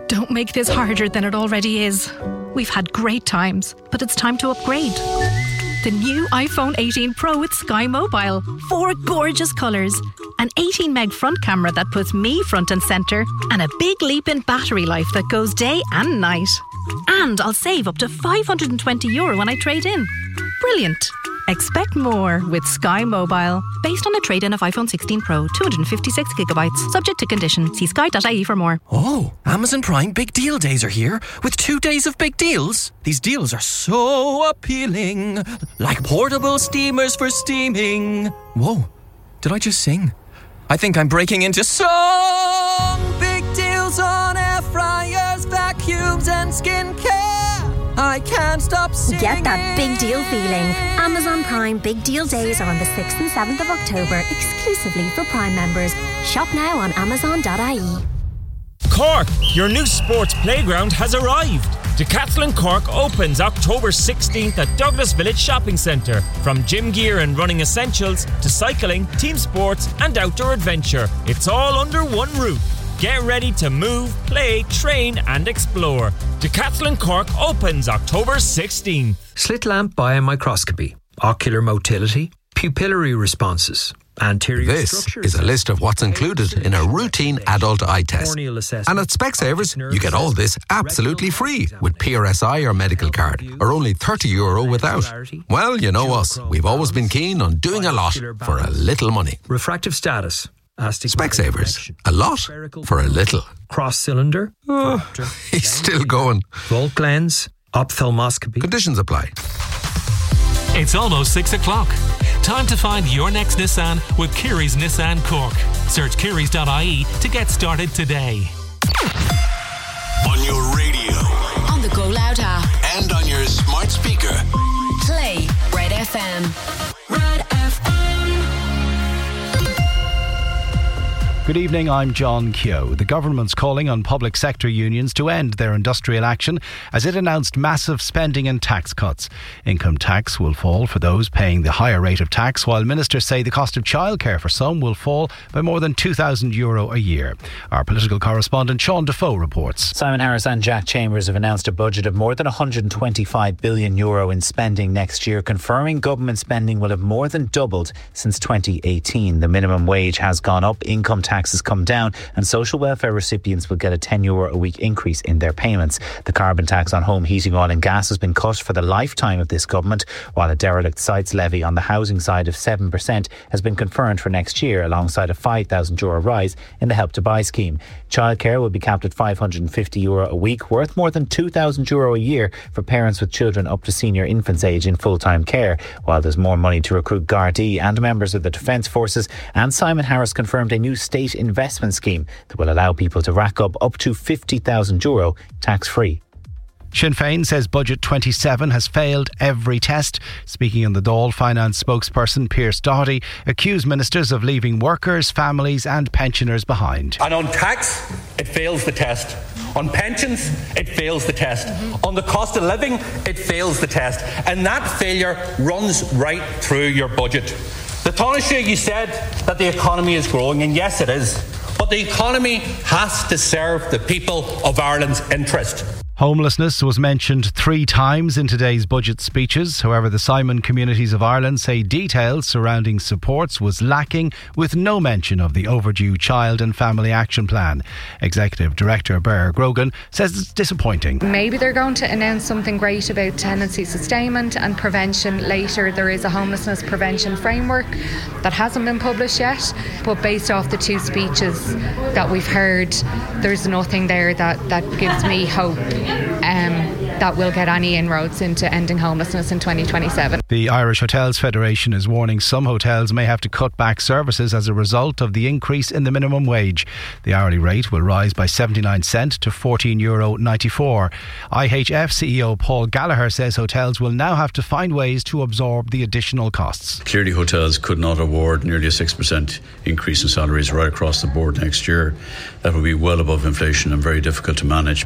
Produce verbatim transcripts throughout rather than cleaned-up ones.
Don't make this harder than it already is. We've had great times, but it's time to upgrade. The new iPhone eighteen Pro with Sky Mobile. Four gorgeous colours. An eighteen meg front camera that puts me front and centre. And a big leap in battery life that goes day and night. And I'll save up to five hundred twenty euro when I trade in. Brilliant. Expect more with Sky Mobile. Based on a trade-in of iPhone sixteen Pro, two hundred fifty-six gigabytes. Subject to condition. See sky dot I E for more. Oh, Amazon Prime Big Deal Days are here with two days of big deals. These deals are so appealing. Like portable steamers for steaming. Whoa, did I just sing? I think I'm breaking into song. Big deals on air fryers, vacuums and skincare. I can't stop singing. Get that big deal feeling. Amazon Prime Big Deal Days are on the sixth and seventh of October, exclusively for Prime members. Shop now on amazon dot I E. Cork, your new sports playground has arrived. Decathlon Cork opens October sixteenth at Douglas Village Shopping Centre. From gym gear and running essentials to cycling, team sports and outdoor adventure, it's all under one roof. Get ready to move, play, train and explore. Decathlon Cork opens October sixteenth. Slit lamp biomicroscopy, ocular motility, pupillary responses, anterior This structures. is a list of what's included in a routine adult eye test. And at Specsavers, you get all this absolutely free with P R S I or medical card, or only thirty euro without. Well, you know us. We've always been keen on doing a lot for a little money. Refractive status. Specsavers. A lot for a little. Cross cylinder. Oh, he's still going. Volt lens. Ophthalmoscopy. Conditions apply. It's almost six o'clock. Time to find your next Nissan with Kiri's Nissan Cork. Search kiris dot I E to get started today. On your radio. On the Go Loud app. And on your smart speaker. Play Red F M. Red F M. Good evening, I'm John Keogh. The government's calling on public sector unions to end their industrial action as it announced massive spending and tax cuts. Income tax will fall for those paying the higher rate of tax, while ministers say the cost of childcare for some will fall by more than two thousand euro a year. Our political correspondent Sean Defoe reports. Simon Harris and Jack Chambers have announced a budget of more than one hundred twenty-five billion euro in spending next year, confirming government spending will have more than doubled since twenty eighteen. The minimum wage has gone up, income tax has come down, and social welfare recipients will get a ten euro a week increase in their payments. The carbon tax on home heating, oil and gas has been cut for the lifetime of this government, while a derelict sites levy on the housing side of seven percent has been confirmed for next year, alongside a five thousand euro rise in the Help to Buy scheme. Childcare will be capped at five hundred fifty euro a week, worth more than two thousand euro a year for parents with children up to senior infants age in full-time care, while there's more money to recruit Gardaí and members of the Defence Forces. And Simon Harris confirmed a new state investment scheme that will allow people to rack up up to fifty thousand euro tax-free. Sinn Féin says Budget twenty-seven has failed every test. Speaking on the Dáil, finance spokesperson Pearse Doherty accused ministers of leaving workers, families and pensioners behind. And on tax, it fails the test. On pensions, it fails the test. Mm-hmm. On the cost of living, it fails the test. And that failure runs right through your budget. The Taoiseach, you said that the economy is growing, and yes it is. But the economy has to serve the people of Ireland's interest. Homelessness was mentioned three times in today's budget speeches. However, the Simon Communities of Ireland say details surrounding supports was lacking, with no mention of the overdue Child and Family Action Plan. Executive Director Ber Grogan says it's disappointing. Maybe they're going to announce something great about tenancy sustainment and prevention later. There is a homelessness prevention framework that hasn't been published yet, but based off the two speeches that we've heard, there's nothing there that, that gives me hope Um, that will get any inroads into ending homelessness in twenty twenty-seven. The Irish Hotels Federation is warning some hotels may have to cut back services as a result of the increase in the minimum wage. The hourly rate will rise by seventy-nine cents to fourteen euro ninety-four. I H F C E O Paul Gallagher says hotels will now have to find ways to absorb the additional costs. Clearly, hotels could not award nearly a six percent increase in salaries right across the board next year. That would be well above inflation and very difficult to manage.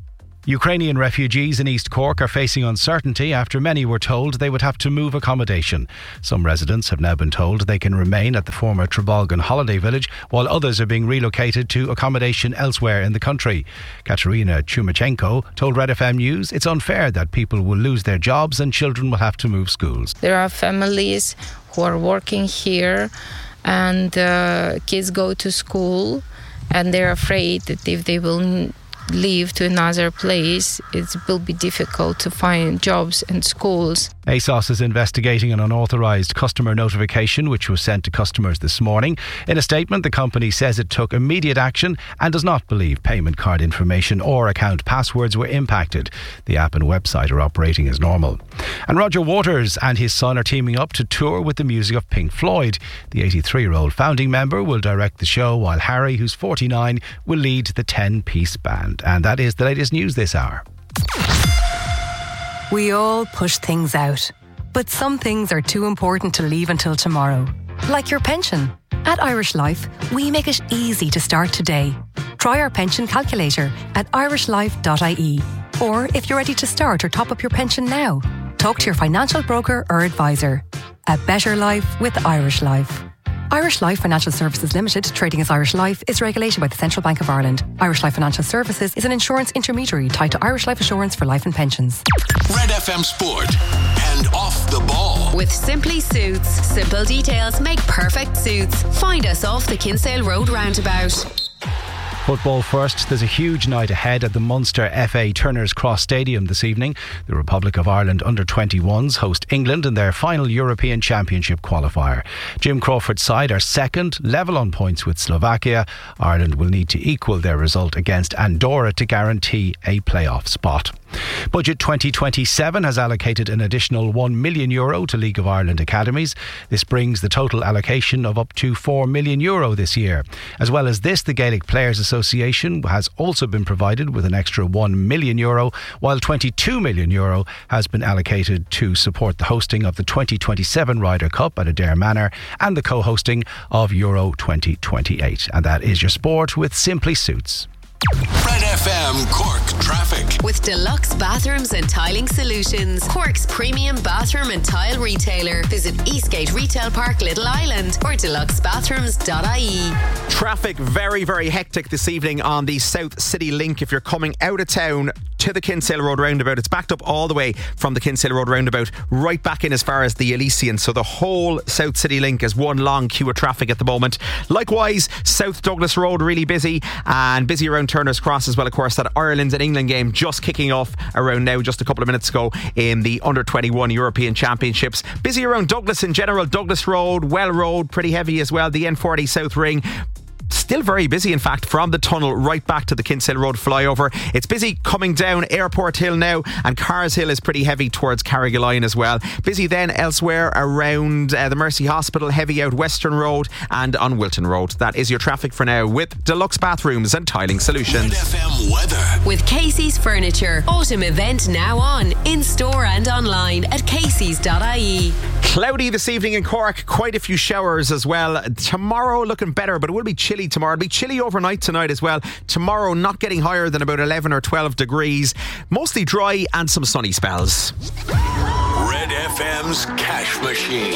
Ukrainian refugees in East Cork are facing uncertainty after many were told they would have to move accommodation. Some residents have now been told they can remain at the former Trebalgan holiday village, while others are being relocated to accommodation elsewhere in the country. Katerina Chumachenko told Red F M News it's unfair that people will lose their jobs and children will have to move schools. There are families who are working here and uh, kids go to school and they're afraid that if they will leave to another place, it will be difficult to find jobs and schools. ASOS is investigating an unauthorised customer notification which was sent to customers this morning. In a statement, the company says it took immediate action and does not believe payment card information or account passwords were impacted. The app and website are operating as normal. And Roger Waters and his son are teaming up to tour with the music of Pink Floyd. The eighty-three-year-old founding member will direct the show, while Harry, who's forty-nine, will lead the ten-piece band. And that is the latest news this hour. We all push things out, but some things are too important to leave until tomorrow. Like your pension. At Irish Life, we make it easy to start today. Try our pension calculator at irish life dot I E. Or if you're ready to start or top up your pension now, talk to your financial broker or advisor. A better life with Irish Life. Irish Life Financial Services Limited, trading as Irish Life, is regulated by the Central Bank of Ireland. Irish Life Financial Services is an insurance intermediary tied to Irish Life Assurance for life and pensions. Red F M Sport and Off the Ball. With Simply Suits. Simple details make perfect suits. Find us off the Kinsale Road roundabout. Football first. There's a huge night ahead at the Munster F A Turner's Cross Stadium this evening. The Republic of Ireland under twenty-ones host England in their final European Championship qualifier. Jim Crawford's side are second, level on points with Slovakia. Ireland will need to equal their result against Andorra to guarantee a playoff spot. Budget twenty twenty-seven has allocated an additional one million euro to League of Ireland academies. This brings the total allocation of up to four million euro this year. As well as this, the Gaelic Players Association has also been provided with an extra one million euro, while twenty-two million euro has been allocated to support the hosting of the twenty twenty-seven Ryder Cup at Adare Manor and the co-hosting of Euro twenty twenty-eight. And that is your sport with Simply Suits. Red F M Cork traffic. With Deluxe Bathrooms and Tiling Solutions, Cork's premium bathroom and tile retailer. Visit Eastgate Retail Park, Little Island, or deluxe bathrooms dot I E. Traffic very, very hectic this evening on the South City Link. If you're coming out of town to the Kinsale Road roundabout, it's backed up all the way from the Kinsale Road roundabout right back in as far as the Elysian. So the whole South City Link is one long queue of traffic at the moment. Likewise, South Douglas Road really busy, and busy around Turner's Cross as well. Of course, that Ireland and England game just kicking off around now, just a couple of minutes ago, in the under twenty-one European Championships. Busy around Douglas in general. Douglas Road, Well Road, pretty heavy as well. The N forty South Ring, still very busy, in fact, from the tunnel right back to the Kinsale Road flyover. It's busy coming down Airport Hill now, and Cars Hill is pretty heavy towards Carrigaline as well. Busy then elsewhere around uh, the Mercy Hospital, heavy out Western Road and on Wilton Road. That is your traffic for now with Deluxe Bathrooms and Tiling Solutions. Red F M weather. With Casey's Furniture. Autumn event now on, in store and online at caseys dot I E. Cloudy this evening in Cork, quite a few showers as well. Tomorrow looking better, but it will be chilly tomorrow. It'll be chilly overnight tonight as well. Tomorrow not getting higher than about eleven or twelve degrees. Mostly dry and some sunny spells. Red F M's Cash Machine.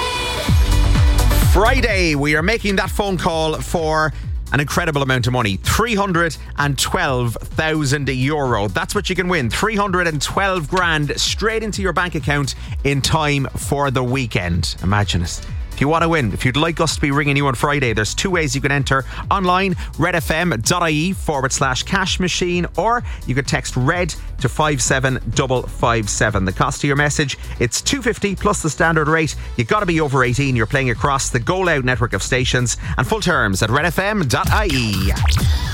Friday, we are making that phone call for an incredible amount of money. three hundred twelve thousand euro. That's what you can win. three hundred twelve grand straight into your bank account in time for the weekend. Imagine it. If you want to win, if you'd like us to be ringing you on Friday, there's two ways you can enter. Online, redfm.ie forward slash cash machine, or you could text RED to five seven five five seven. The cost of your message, it's two hundred fifty plus the standard rate. You've got to be over eighteen. You're playing across the Go Loud network of stations, and full terms at redfm dot I E.